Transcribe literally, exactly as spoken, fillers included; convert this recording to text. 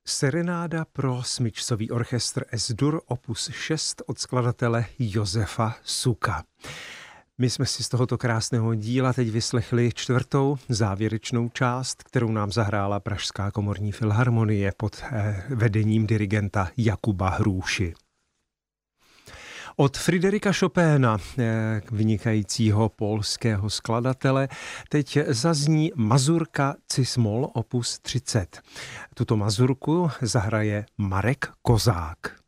Serenáda pro smyčcový orchestr Es-Dur opus šest od skladatele Josefa Suka. My jsme si z tohoto krásného díla teď vyslechli čtvrtou závěrečnou část, kterou nám zahrála Pražská komorní filharmonie pod vedením dirigenta Jakuba Hrůši. Od Fryderika Chopina, vynikajícího polského skladatele, teď zazní mazurka Cis-moll opus třicet. Tuto mazurku zahraje Marek Kozák.